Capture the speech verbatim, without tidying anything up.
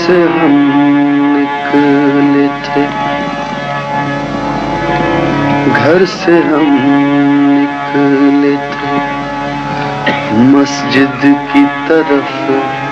से हम निकले थे, घर से हम निकले थे, मस्जिद की तरफ